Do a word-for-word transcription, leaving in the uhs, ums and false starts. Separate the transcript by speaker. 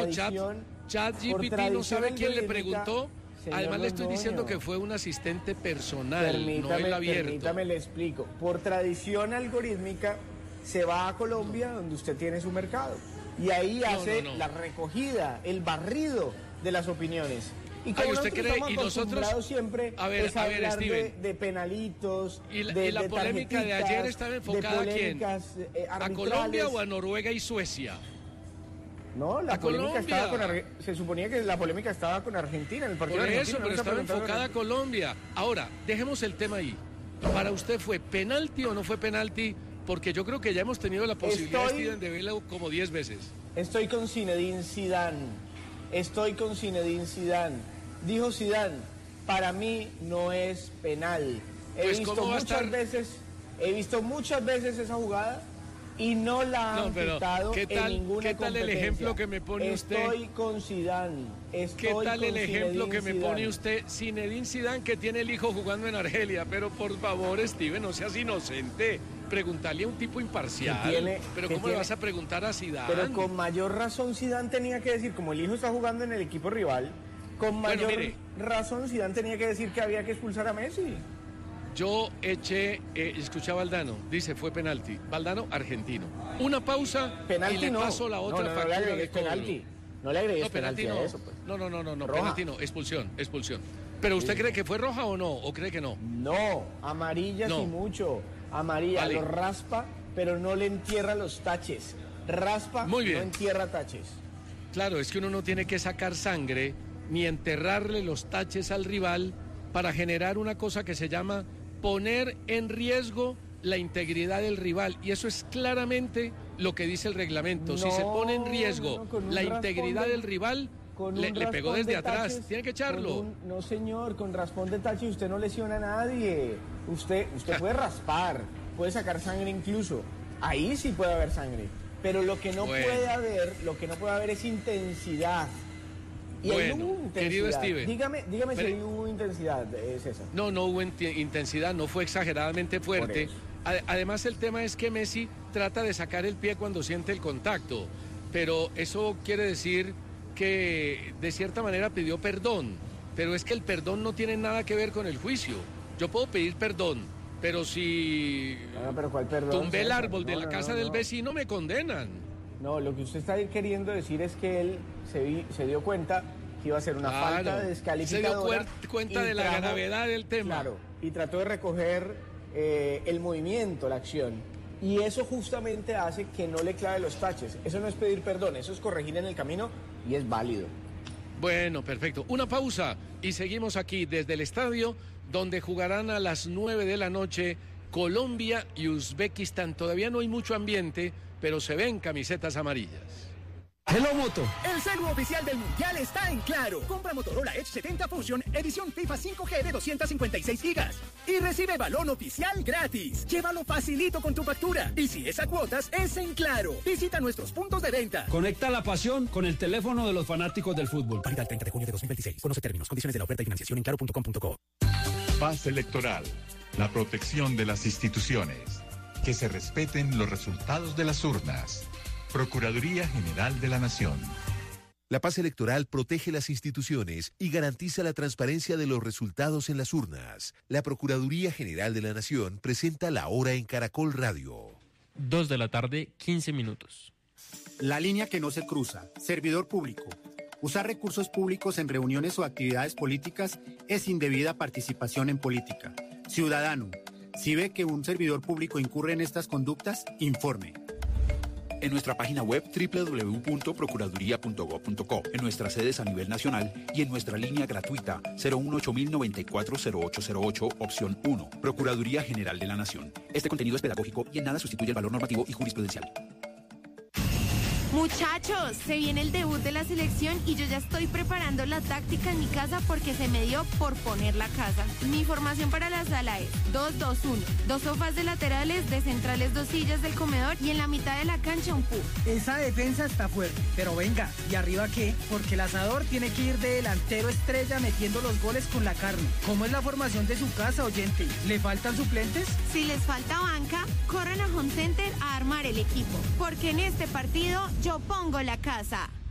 Speaker 1: Chat, Chat G P T no sabe quién le preguntó. Además le estoy diciendo que fue un asistente personal,
Speaker 2: permítame,
Speaker 1: no el abierto.
Speaker 2: Permítame, le explico. Por tradición algorítmica, se va a Colombia, donde usted tiene su mercado. Y ahí no, hace no, no. la recogida, el barrido de las opiniones. Y como
Speaker 1: Ay, ¿usted cree? Y nosotros
Speaker 2: siempre
Speaker 1: a ver,
Speaker 2: es
Speaker 1: a ver,
Speaker 2: de, de penalitos,
Speaker 1: y la,
Speaker 2: de,
Speaker 1: y la
Speaker 2: de
Speaker 1: polémica de ayer estaba enfocada a quién,
Speaker 2: eh,
Speaker 1: a Colombia o a Noruega y Suecia.
Speaker 2: No, la
Speaker 1: a
Speaker 2: polémica
Speaker 1: Colombia.
Speaker 2: estaba con se suponía que la polémica estaba con Argentina en el partido.
Speaker 1: Por
Speaker 2: de
Speaker 1: eso, pero estaba enfocada a Colombia. Ahora, dejemos el tema ahí. Para usted, ¿fue penalti o no fue penalti? Porque yo creo que ya hemos tenido la posibilidad, estoy, Steven, de verlo como diez veces.
Speaker 2: Estoy con Zinedine Zidane. Estoy con Zinedine Zidane. Dijo Zidane, para mí no es penal. He
Speaker 1: pues
Speaker 2: visto
Speaker 1: ¿cómo va
Speaker 2: muchas
Speaker 1: a estar?
Speaker 2: veces, he visto muchas veces esa jugada y no la han
Speaker 1: no,
Speaker 2: quitado
Speaker 1: ¿qué tal,
Speaker 2: en ninguna
Speaker 1: ¿qué tal el ejemplo que me pone
Speaker 2: usted? Estoy con Zidane. Estoy
Speaker 1: ¿Qué tal
Speaker 2: con
Speaker 1: el ejemplo
Speaker 2: Zinedine
Speaker 1: que me
Speaker 2: Zidane.
Speaker 1: pone usted? Zinedine Zidane, que tiene el hijo jugando en Argelia, pero por favor, Steven, no seas inocente. Preguntarle a un tipo imparcial.
Speaker 2: Tiene,
Speaker 1: pero ¿cómo
Speaker 2: tiene?
Speaker 1: le vas a preguntar a Zidane?
Speaker 2: Pero con mayor razón Zidane tenía que decir, como el hijo está jugando en el equipo rival, con mayor bueno, mire, razón Zidane tenía que decir que había que expulsar a Messi.
Speaker 1: Yo eché, eh, escuché a Valdano, dice fue penalti. Valdano, argentino. Una pausa
Speaker 2: penalti
Speaker 1: y le
Speaker 2: no.
Speaker 1: paso la otra
Speaker 2: no, no,
Speaker 1: factura
Speaker 2: no
Speaker 1: de
Speaker 2: penalti. No le agregues
Speaker 1: no, penalti,
Speaker 2: penalti
Speaker 1: no.
Speaker 2: a eso. Pues.
Speaker 1: No, no, no, no, no,
Speaker 2: roja.
Speaker 1: penalti no, expulsión, expulsión. ¿Pero usted sí. cree que fue roja o no? ¿O cree que no?
Speaker 2: No, amarilla no. sí mucho. Amarilla, vale. Lo raspa, pero no le entierra los taches. Raspa,
Speaker 1: Muy bien.
Speaker 2: no entierra taches.
Speaker 1: Claro, es que uno no tiene que sacar sangre ni enterrarle los taches al rival para generar una cosa que se llama poner en riesgo la integridad del rival. Y eso es claramente lo que dice el reglamento. No, si se pone en riesgo no, no, la integridad de, del rival, le, le pegó desde de atrás. Taches, tiene que echarlo.
Speaker 2: Un, no, señor, con raspón de tache usted no lesiona a nadie. Usted, usted puede raspar, puede sacar sangre incluso. Ahí sí puede haber sangre. Pero lo que no bueno. puede haber, lo que no puede haber es intensidad. Y
Speaker 1: bueno,
Speaker 2: ahí hubo intensidad.
Speaker 1: Querido Steven.
Speaker 2: Dígame, dígame Pero, si hubo intensidad, eh, César.
Speaker 1: No, no hubo intensidad, no fue exageradamente fuerte. Además, el tema es que Messi trata de sacar el pie cuando siente el contacto. Pero eso quiere decir que de cierta manera pidió perdón. Pero es que el perdón no tiene nada que ver con el juicio. Yo puedo pedir perdón, pero si
Speaker 2: no, pero ¿cuál perdón,
Speaker 1: tumbé el árbol
Speaker 2: no,
Speaker 1: de la
Speaker 2: no,
Speaker 1: casa
Speaker 2: no,
Speaker 1: del
Speaker 2: no.
Speaker 1: vecino, me condenan.
Speaker 2: No, lo que usted está queriendo decir es que él se, vi, se dio cuenta que iba a ser una claro, falta de descalificadora.
Speaker 1: Se dio cuenta de la trajo, gravedad del tema.
Speaker 2: Claro, y trató de recoger eh, el movimiento, la acción. Y eso justamente hace que no le clave los taches. Eso no es pedir perdón, eso es corregir en el camino y es válido.
Speaker 1: Bueno, perfecto. Una pausa y seguimos aquí desde el estadio donde jugarán a las nueve de la noche Colombia y Uzbekistán. Todavía no hay mucho ambiente, pero se ven camisetas amarillas.
Speaker 3: Hello Moto.
Speaker 4: El celu oficial del Mundial está en Claro. Compra Motorola Edge setenta Fusion, edición FIFA cinco G de doscientos cincuenta y seis gigas. Y recibe balón oficial gratis. Llévalo facilito con tu factura. Y si es a cuotas, es en Claro. Visita nuestros puntos de venta.
Speaker 3: Conecta la pasión con el teléfono de los fanáticos del fútbol.
Speaker 4: Válida el treinta de junio de dos mil veintiséis. Conoce términos, condiciones de la oferta y financiación en claro punto com punto co.
Speaker 5: Paz electoral. La protección de las instituciones. Que se respeten los resultados de las urnas. Procuraduría General de la Nación.
Speaker 6: La paz electoral protege las instituciones y garantiza la transparencia de los resultados en las urnas. La Procuraduría General de la Nación presenta La Hora en Caracol Radio.
Speaker 7: Dos de la tarde, quince minutos.
Speaker 8: La línea que no se cruza. Servidor público. Usar recursos públicos en reuniones o actividades políticas es indebida participación en política. Ciudadano, si ve que un servidor público incurre en estas conductas, informe.
Speaker 9: En nuestra página web doble u doble u doble u punto procuraduría punto gob punto co, en nuestras sedes a nivel nacional y en nuestra línea gratuita cero uno ocho mil noventa y cuatro cero ocho cero ocho, opción uno. Procuraduría General de la Nación. Este contenido es pedagógico y en nada sustituye el valor normativo y jurisprudencial.
Speaker 10: Muchachos, se viene el debut de la selección y yo ya estoy preparando la táctica en mi casa porque se me dio por poner la casa. Mi formación para la sala es dos dos uno, dos sofás de laterales, de centrales dos sillas del comedor y en la mitad de la cancha un pub.
Speaker 11: Esa defensa está fuerte, pero venga, ¿y arriba qué? Porque el asador tiene que ir de delantero estrella metiendo los goles con la carne. ¿Cómo es la formación de su casa, oyente? ¿Le faltan suplentes?
Speaker 10: Si les falta banca, corran a Home Center a armar el equipo, porque en este partido yo pongo la casa.